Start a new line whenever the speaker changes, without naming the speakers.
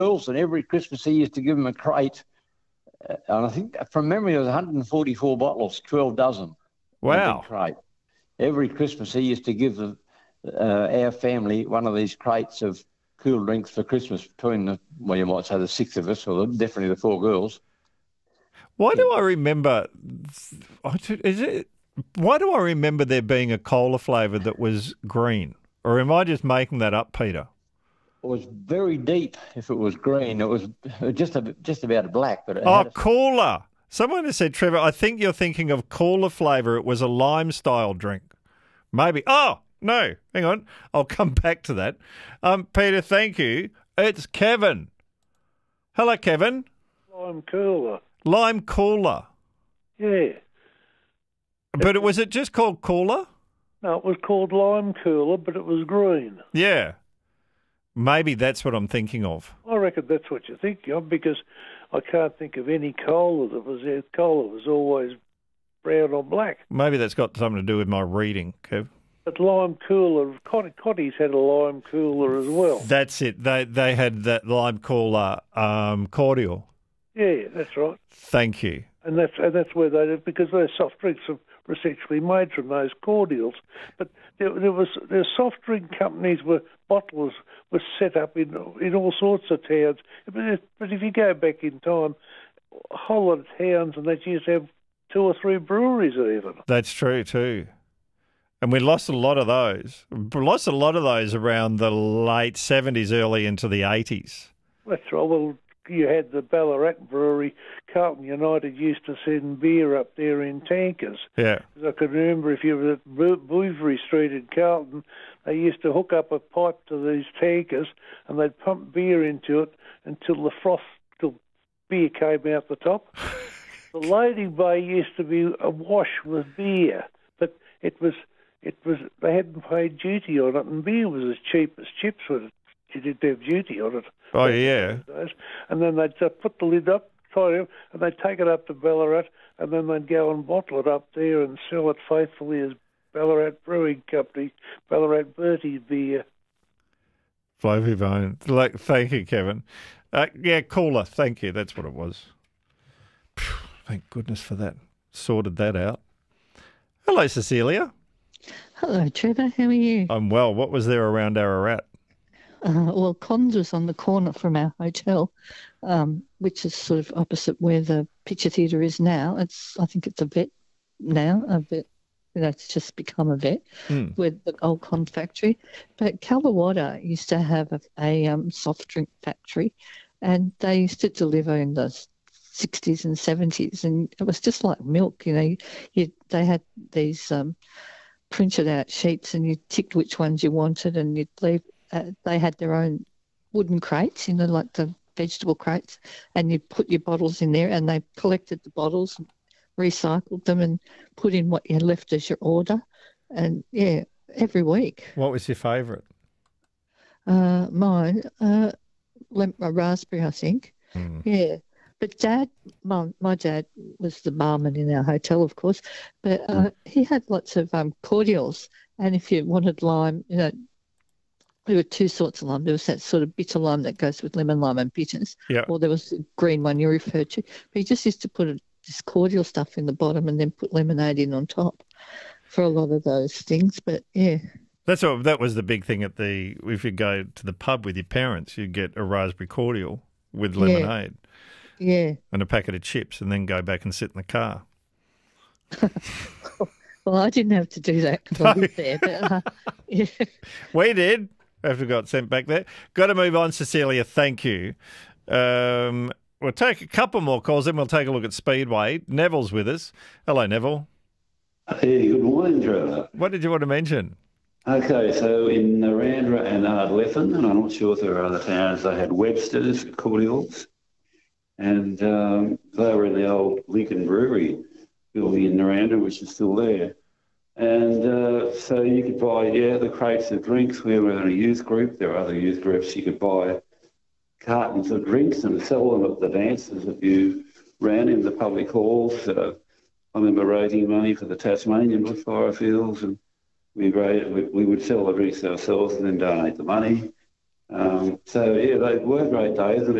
girls, and every Christmas he used to give them a crate. And I think from memory, there was 144 bottles, 12 dozen, in a big
Wow.
crate. Every Christmas he used to give our family one of these crates of cool drinks for Christmas between well, you might say the six of us, or definitely the four girls.
Why do I remember? Why do I remember there being a cola flavour that was green? Or am I just making that up, Peter?
It was very deep. If it was green, it was just about black, but it
Oh,
had a
cola. Someone has said, Trevor, I think you're thinking of cola flavour. It was a lime-style drink. Maybe. Oh, no. Hang on. I'll come back to that. Peter, thank you. It's Kevin. Hello, Kevin.
Lime cooler.
Lime cooler.
Yeah.
But was it just called cooler?
No, it was called lime cooler, but it was green.
Yeah. Maybe that's what I'm thinking of.
I reckon that's what you're thinking of, because I can't think of any cola that was there. Cola was always brown or black.
Maybe that's got something to do with my reading, Kev.
But lime cooler, Cotties had a lime cooler as well.
That's it. They had that lime cooler cordial.
Yeah, that's right.
Thank you.
And that's where they did, because those soft drinks were essentially made from those cordials. But there soft drink companies where bottlers were set up in all sorts of towns. But if you go back in time, a whole lot of towns and they used to have 2 or 3 breweries even.
That's true too. And we lost a lot of those. We lost a lot of those around the late 70s, early into the 80s.
That's right. Well, you had the Ballarat Brewery. Carlton United used to send beer up there in tankers.
Yeah.
I can remember if you were at Bouverie Street in Carlton, they used to hook up a pipe to these tankers and they'd pump beer into it until till beer came out the top. The loading bay used to be awash with beer, but it was they hadn't paid duty on it, and beer was as cheap as chips when you didn't have duty on it.
Oh, yeah.
And then they'd put the lid up, and they'd take it up to Ballarat, and then they'd go and bottle it up there and sell it faithfully as Ballarat Brewing Company, Ballarat Bertie's beer.
Flavy Bone. Thank you, Kevin. Yeah, cooler. Thank you. That's what it was. Thank goodness for that. Sorted that out. Hello, Cecilia.
Hello, Trevor. How are you?
I'm well. What was there around Ararat?
Well, Cons was on the corner from our hotel, which is sort of opposite where the picture theatre is now. I think it's a vet now, it's just become a vet with the old Con factory. But Kallawatta used to have a soft drink factory, and they used to deliver in the 60s and 70s, and it was just like milk, they had these printed out sheets, and you ticked which ones you wanted, and you'd leave. They had their own wooden crates, like the vegetable crates, and you put your bottles in there, and they collected the bottles, recycled them, and put in what you left as your order. And yeah, every week.
What was your favourite?
Mine, raspberry, I think. Yeah. But my dad was the barman in our hotel, of course, but he had lots of cordials. And if you wanted lime, there were 2 sorts of lime. There was that sort of bitter lime that goes with lemon lime and bitters, or there was the green one you referred to. But he just used to put this cordial stuff in the bottom and then put lemonade in on top for a lot of those things. But yeah.
That was the big thing if you go to the pub with your parents, you'd get a raspberry cordial with lemonade.
Yeah.
And a packet of chips, and then go back and sit in the car.
Well, I didn't have to do that because I lived there. But, yeah.
We did after we got sent back there. Got to move on, Cecilia. Thank you. We'll take a couple more calls, then we'll take a look at Speedway. Neville's with us. Hello, Neville.
Hey, good morning, Trevor.
What did you want to mention?
Okay, so in Narandra and Ardlethan, and I'm not sure if there are other towns, they had Webster's cordials. And they were in the old Lincoln Brewery building in Narandra, which is still there. And so you could buy, the crates of drinks. We were in a youth group. There were other youth groups. You could buy cartons of drinks and sell them at the dances that you ran in the public halls. I remember raising money for the Tasmanian bushfire fields, and we would sell the drinks ourselves and then donate the money. So, yeah, they were great days.